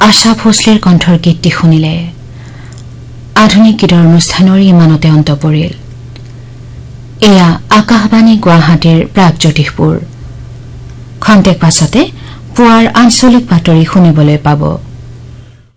আশা ভোসলেৰ কণ্ঠৰ গীতটি শুনিলে আধুনিক গীতৰ অনুষ্ঠানৰ ইমানতে অন্ত পৰিল। এয়া আকাশবাণী গুৱাহাটীৰ প্ৰাগজ্যোতিষপুৰ। খন্তেক পাছতে পুৱাৰ আঞ্চলিক বাতৰি শুনিবলৈ পাব।